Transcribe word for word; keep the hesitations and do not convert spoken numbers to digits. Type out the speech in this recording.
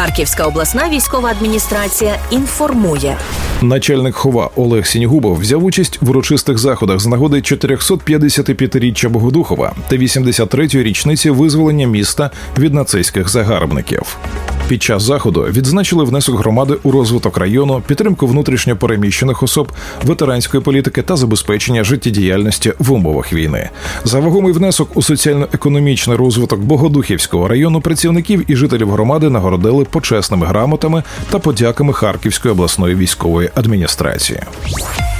Харківська обласна військова адміністрація інформує. Начальник ХОВА Олег Сінігубов взяв участь в урочистих заходах з нагоди чотирьохсотп'ятдесятип'ятиріччя Богодухова та вісімдесят третьої річниці визволення міста від нацистських загарбників. Під час заходу відзначили внесок громади у розвиток району, підтримку внутрішньо переміщених особ, ветеранської політики та забезпечення життєдіяльності в умовах війни. За вагомий внесок у соціально-економічний розвиток Богодухівського району працівників і жителів громади нагородили почесними грамотами та подяками Харківської обласної військової адміністрації.